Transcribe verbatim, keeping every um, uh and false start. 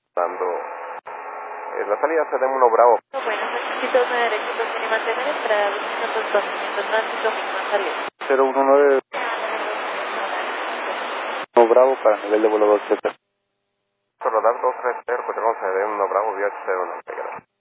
dando eh, la salida C D uno Bravo. Bueno, necesito una derecha y mantener para dos minutos dos minutos tránsito con salida. cero uno nueve uno Bravo para nivel de vuelo dos Z. Rodar dos tres cero, que tenemos C D uno Bravo, vía cero uno.